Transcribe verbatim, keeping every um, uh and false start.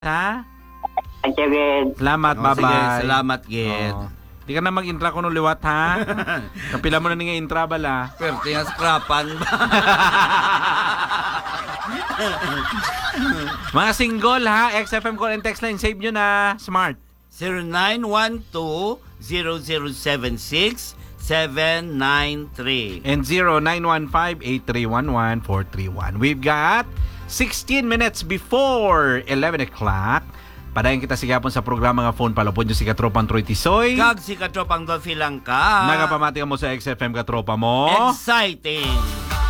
Ha? Thank you, Gid. Salamat, Oh, sige, bye-bye. salamat, Gid. Oh. Di ka na mag-intra ko nung liwat, ha? Kapila mo na nga intra, bala. Pwerte nga scrapan ba? Mga single, ha? X F M call and text line. Save nyo na. Smart. zero nine one two zero zero seven six seven nine three. And zero nine one five eight three one one four three one. We've got sixteen minutes before eleven o'clock. Padayon kita sigapon sa programa nga phone palapod nyo si Katropang Troy Tisoy. Kag si Katropang Dolphy lang ka. Nagapamati ka mo sa X F M Katropa mo. Exciting.